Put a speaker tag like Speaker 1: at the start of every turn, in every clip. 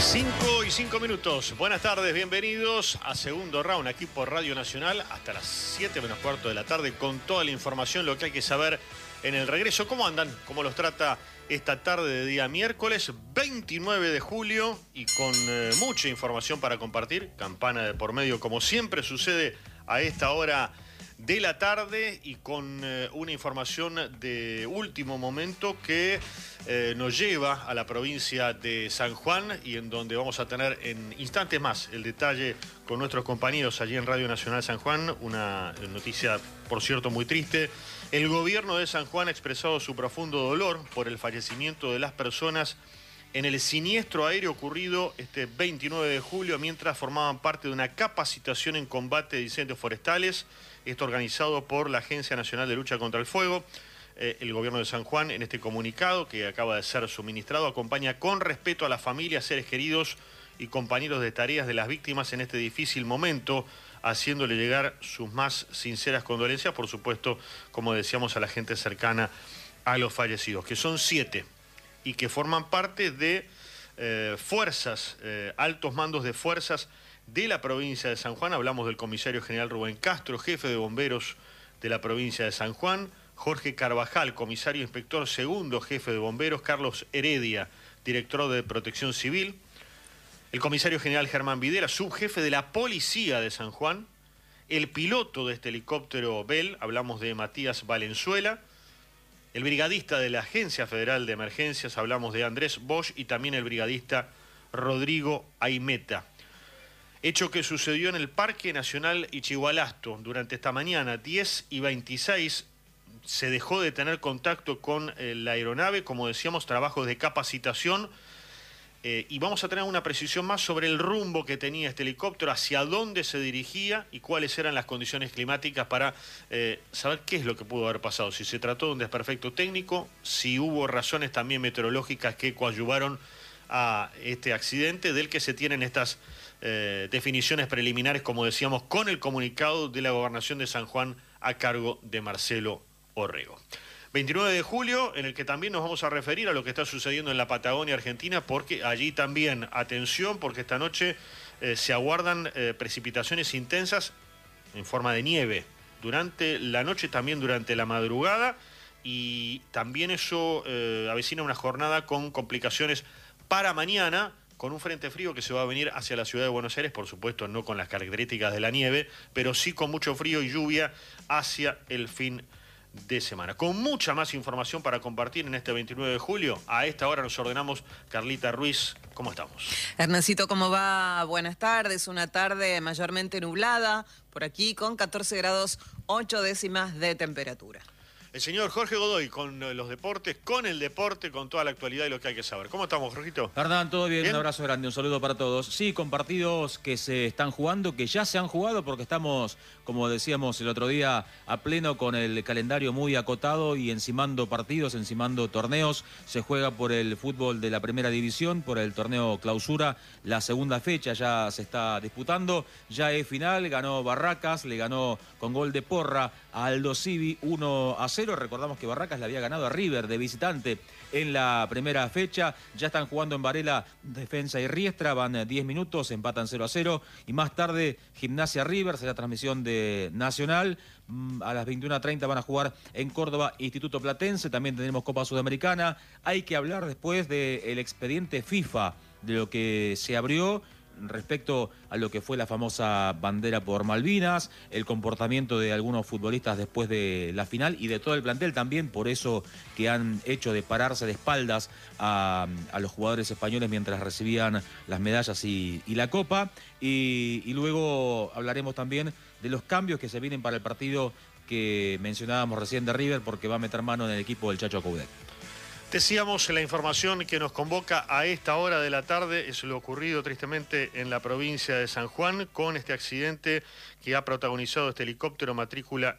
Speaker 1: 5:05. Buenas tardes, bienvenidos a Segundo Round aquí por Radio Nacional hasta las 7 menos cuarto de la tarde con toda la información, lo que hay que saber en el regreso. ¿Cómo andan? ¿Cómo los trata esta tarde de día miércoles 29 de julio? Y con mucha información para compartir, campana de por medio como siempre sucede a esta hora de la tarde y con una información de último momento que nos lleva a la provincia de San Juan y en donde vamos a tener en instantes más el detalle con nuestros compañeros allí en Radio Nacional San Juan. Una noticia, por cierto, muy triste. El gobierno de San Juan ha expresado su profundo dolor por el fallecimiento de las personas en el siniestro aéreo ocurrido este 29 de julio mientras formaban parte de una capacitación en combate de incendios forestales. Esto organizado por la Agencia Nacional de Lucha contra el Fuego. El gobierno de San Juan, en este comunicado que acaba de ser suministrado, acompaña con respeto a las familias, seres queridos y compañeros de tareas de las víctimas en este difícil momento, haciéndole llegar sus más sinceras condolencias, por supuesto, como decíamos, a la gente cercana a los fallecidos, que son 7 y que forman parte de fuerzas, altos mandos de fuerzas de la provincia de San Juan. Hablamos del comisario general Rubén Castro, jefe de bomberos de la provincia de San Juan, Jorge Carvajal, comisario inspector segundo, jefe de bomberos, Carlos Heredia, director de Protección Civil, el comisario general Germán Videla, subjefe de la policía de San Juan, el piloto de este helicóptero Bell, hablamos de Matías Valenzuela, el brigadista de la Agencia Federal de Emergencias, hablamos de Andrés Bosch, y también el brigadista Rodrigo Aimeta. Hecho que sucedió en el Parque Nacional Ichigualasto durante esta mañana, 10:26, se dejó de tener contacto con la aeronave, como decíamos, trabajos de capacitación, y vamos a tener una precisión más sobre el rumbo que tenía este helicóptero, hacia dónde se dirigía y cuáles eran las condiciones climáticas para saber qué es lo que pudo haber pasado, si se trató de un desperfecto técnico, si hubo razones también meteorológicas que coadyuvaron a este accidente, del que se tienen estas definiciones preliminares, como decíamos, con el comunicado de la Gobernación de San Juan a cargo de Marcelo Orrego. 29 de julio, en el que también nos vamos a referir a lo que está sucediendo en la Patagonia Argentina, porque allí también, atención, porque esta noche se aguardan precipitaciones intensas en forma de nieve durante la noche, también durante la madrugada, y también eso avecina una jornada con complicaciones para mañana, con un frente frío que se va a venir hacia la ciudad de Buenos Aires, por supuesto no con las características de la nieve, pero sí con mucho frío y lluvia hacia el fin de semana. Con mucha más información para compartir en este 29 de julio, a esta hora nos ordenamos. Carlita Ruiz, ¿cómo estamos?
Speaker 2: Hernancito, ¿cómo va? Buenas tardes, una tarde mayormente nublada, por aquí con 14 grados 8 décimas de temperatura.
Speaker 1: El señor Jorge Godoy con los deportes, con el deporte, con toda la actualidad y lo que hay que saber. ¿Cómo estamos, Jorgito?
Speaker 3: Hernán, todo bien, un abrazo grande, un saludo para todos. Sí, con partidos que se están jugando, que ya se han jugado, porque estamos, como decíamos el otro día, a pleno con el calendario muy acotado y encimando partidos, encimando torneos. Se juega por el fútbol de la primera división, por el torneo clausura. La segunda fecha ya se está disputando, ya es final, ganó Barracas, le ganó con gol de Porra a Aldo Civi 1-0. Recordamos que Barracas le había ganado a River de visitante en la primera fecha. Ya están jugando en Varela Defensa y Riestra, van 10 minutos, empatan 0-0. Y más tarde Gimnasia River, será transmisión de Nacional. A las 21:30 van a jugar en Córdoba Instituto Platense. También tenemos Copa Sudamericana. Hay que hablar después del expediente FIFA, de lo que se abrió respecto a lo que fue la famosa bandera por Malvinas, el comportamiento de algunos futbolistas después de la final y de todo el plantel también, por eso que han hecho de pararse de espaldas a los jugadores españoles mientras recibían las medallas y la copa. Y luego hablaremos también de los cambios que se vienen para el partido que mencionábamos recién de River, porque va a meter mano en el equipo del Chacho Coudet.
Speaker 1: Decíamos, la información que nos convoca a esta hora de la tarde es lo ocurrido tristemente en la provincia de San Juan con este accidente que ha protagonizado este helicóptero matrícula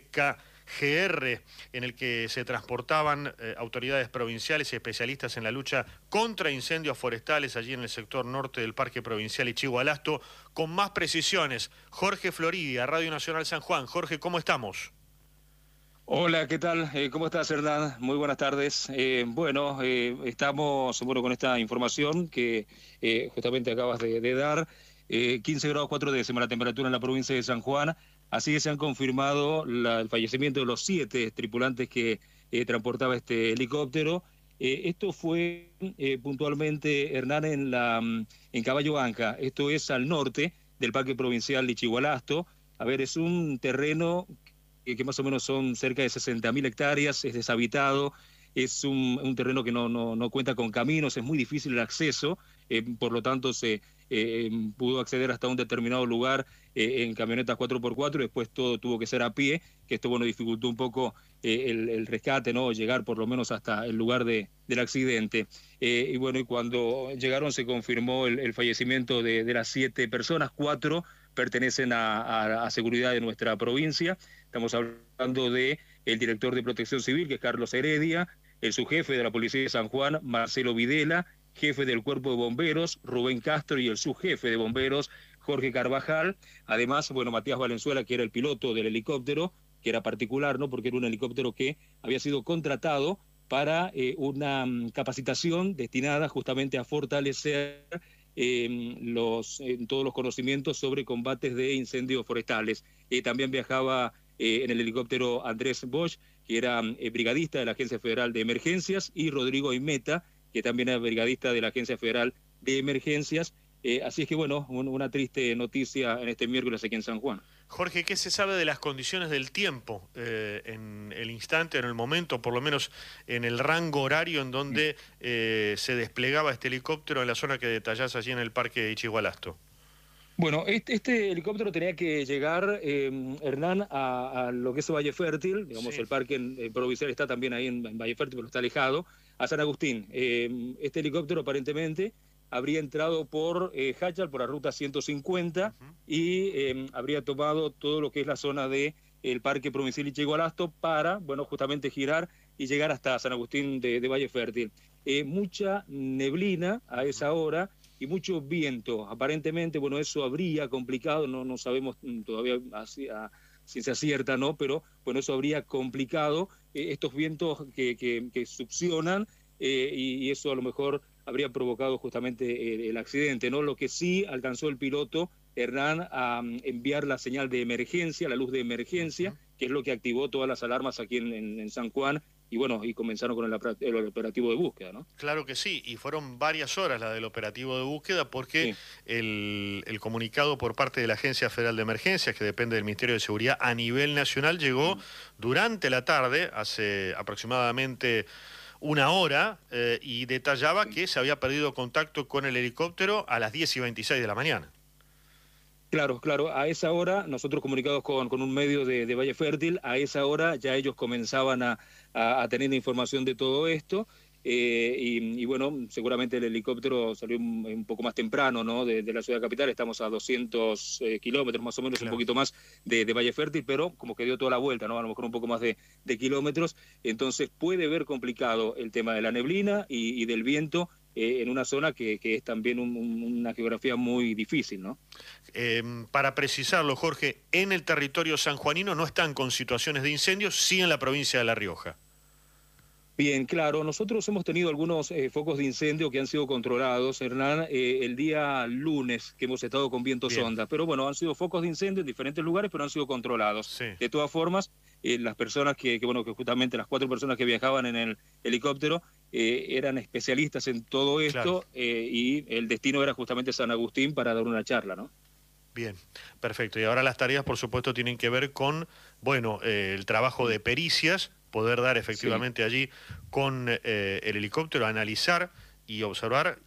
Speaker 1: LBKGR, en el que se transportaban autoridades provinciales y especialistas en la lucha contra incendios forestales allí en el sector norte del Parque Provincial Ichigualasto. Con más precisiones, Jorge Floridia, Radio Nacional San Juan. Jorge, ¿cómo estamos?
Speaker 4: Hola, ¿qué tal? ¿Cómo estás, Hernán? Muy buenas tardes. Estamos con esta información que justamente acabas de dar. 15 grados 4 décimas la temperatura en la provincia de San Juan. Así que se han confirmado el fallecimiento de los 7 tripulantes que transportaba este helicóptero. Esto fue puntualmente, Hernán, en Caballo Anca. Esto es al norte del Parque Provincial Lichigualasto. A ver, es un terreno que más o menos son cerca de 60.000 hectáreas, es deshabitado, es un terreno que no cuenta con caminos, es muy difícil el acceso, por lo tanto se pudo acceder hasta un determinado lugar en camionetas 4x4 y después todo tuvo que ser a pie, que esto dificultó un poco el rescate, ¿no? Llegar por lo menos hasta el lugar del accidente. Y cuando llegaron se confirmó el fallecimiento de las 7 personas, 4 pertenecen a seguridad de nuestra provincia. Estamos hablando de el director de Protección Civil, que es Carlos Heredia, el subjefe de la Policía de San Juan, Marcelo Videla, jefe del Cuerpo de Bomberos, Rubén Castro, y el subjefe de Bomberos, Jorge Carvajal. Además, Matías Valenzuela, que era el piloto del helicóptero, que era particular, ¿no? Porque era un helicóptero que había sido contratado para una capacitación destinada justamente a fortalecer todos los conocimientos sobre combates de incendios forestales. También viajaba en el helicóptero Andrés Bosch, que era brigadista de la Agencia Federal de Emergencias, y Rodrigo Imeta, que también era brigadista de la Agencia Federal de Emergencias. Así es que, una triste noticia en este miércoles aquí en San Juan.
Speaker 1: Jorge, ¿qué se sabe de las condiciones del tiempo en el instante, en el momento, por lo menos en el rango horario en donde se desplegaba este helicóptero en la zona que detallás allí en el Parque Ichigualasto?
Speaker 4: Bueno, este helicóptero tenía que llegar, Hernán, a lo que es Valle Fértil, digamos, sí. El parque provincial está también ahí en Valle Fértil, pero está alejado, a San Agustín. Este helicóptero aparentemente habría entrado por Hachal, por la ruta 150, y habría tomado todo lo que es la zona del Parque Provincial Ichigualasto para, justamente girar y llegar hasta San Agustín de Valle Fértil. Mucha neblina a esa hora y mucho viento. Aparentemente, eso habría complicado, no sabemos todavía a ciencia cierta, ¿no? Pero, eso habría complicado estos vientos que succionan y eso a lo mejor habría provocado justamente el accidente, ¿no? Lo que sí alcanzó el piloto, Hernán, a enviar la señal de emergencia, la luz de emergencia, que es lo que activó todas las alarmas aquí en San Juan, y comenzaron con el operativo de búsqueda, ¿no?
Speaker 1: Claro que sí, y fueron varias horas la del operativo de búsqueda porque sí. el comunicado por parte de la Agencia Federal de Emergencias, que depende del Ministerio de Seguridad a nivel nacional, llegó durante la tarde, hace aproximadamente una hora, y detallaba que se había perdido contacto con el helicóptero a las 10:26 de la mañana.
Speaker 4: Claro, a esa hora, nosotros comunicados con un medio de Valle Fértil, a esa hora ya ellos comenzaban a tener información de todo esto, seguramente el helicóptero salió un poco más temprano, ¿no? De la ciudad capital, estamos a 200 kilómetros más o menos, claro. Un poquito más de Valle Fértil, pero como que dio toda la vuelta, ¿no? A lo mejor un poco más de kilómetros, entonces puede ver complicado el tema de la neblina y del viento, en una zona que es también una geografía muy difícil, ¿no?
Speaker 1: Para precisarlo, Jorge, en el territorio sanjuanino no están con situaciones de incendios, sí en la provincia de La Rioja.
Speaker 4: Bien, claro, nosotros hemos tenido algunos focos de incendio que han sido controlados, Hernán, el día lunes que hemos estado con vientos ondas, pero han sido focos de incendio en diferentes lugares, pero han sido controlados. Sí. De todas formas, las personas que justamente las 4 personas que viajaban en el helicóptero eran especialistas en todo esto, claro. Y el destino era justamente San Agustín para dar una charla, ¿no?
Speaker 1: Bien, perfecto. Y ahora las tareas, por supuesto, tienen que ver con, el trabajo de pericias, poder dar efectivamente allí con el helicóptero, analizar y observar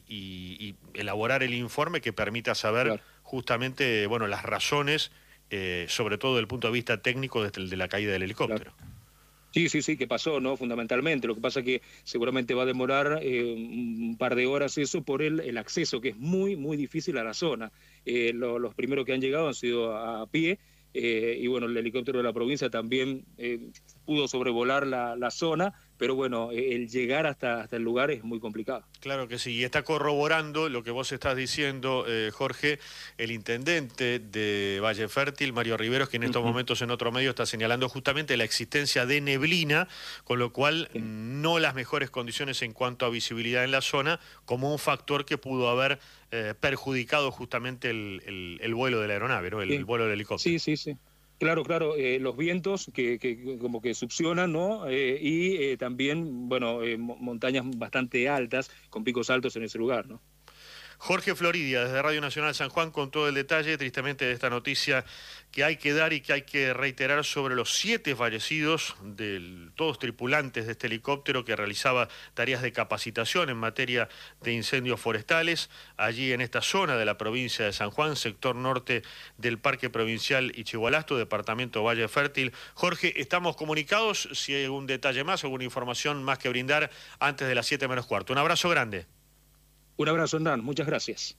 Speaker 1: y elaborar el informe que permita saber justamente, las razones, sobre todo desde el punto de vista técnico de la caída del helicóptero.
Speaker 4: Claro. Sí, que pasó, ¿no? Fundamentalmente. Lo que pasa es que seguramente va a demorar un par de horas eso por el acceso, que es muy, muy difícil a la zona. Los primeros que han llegado han sido a pie, el helicóptero de la provincia también pudo sobrevolar la zona, pero bueno, el llegar hasta el lugar es muy complicado.
Speaker 1: Claro que sí, y está corroborando lo que vos estás diciendo, Jorge, el intendente de Valle Fértil, Mario Riveros, que en estos momentos en otro medio está señalando justamente la existencia de neblina, con lo cual no las mejores condiciones en cuanto a visibilidad en la zona, como un factor que pudo haber perjudicado justamente el vuelo de la aeronave, ¿no? El vuelo del helicóptero.
Speaker 4: Sí. Claro, los vientos que como que succionan, ¿no? Y también, bueno, montañas bastante altas, con picos altos en ese lugar, ¿no?
Speaker 1: Jorge Floridia, desde Radio Nacional San Juan, con todo el detalle, tristemente, de esta noticia que hay que dar y que hay que reiterar sobre los 7 fallecidos, todos tripulantes de este helicóptero que realizaba tareas de capacitación en materia de incendios forestales, allí en esta zona de la provincia de San Juan, sector norte del Parque Provincial Ichigualasto, departamento Valle Fértil. Jorge, estamos comunicados, si hay algún detalle más, alguna información más que brindar antes de las 7 menos cuarto. Un abrazo grande.
Speaker 4: Un abrazo, Hernán. Muchas gracias.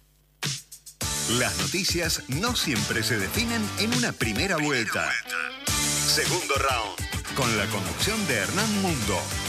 Speaker 5: Las noticias no siempre se definen en una primera vuelta. Segundo round. Con la conducción de Hernán Mundo.